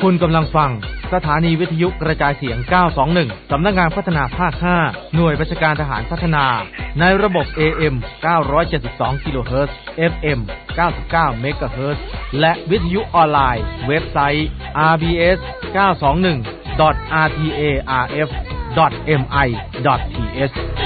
คุณกำลังฟังสถานีวิทยุกระจายเสียง 921 สำนักงานพัฒนาภาค 5 หน่วยบัญชาการทหารพัฒนาในระบบ AM 972 กิโลเฮิรตซ์ FM 99 เมกะเฮิรตซ์ และวิทยุออนไลน์เว็บไซต์ rbs921.rtarf.mi.th